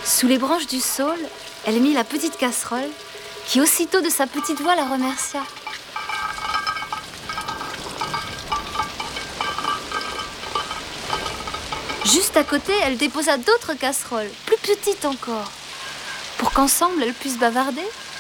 Sous les branches du saule, elle mit la petite casserole, qui aussitôt de sa petite voix la remercia. Juste à côté, elle déposa d'autres casseroles, plus petites encore, pour qu'ensemble elles puissent bavarder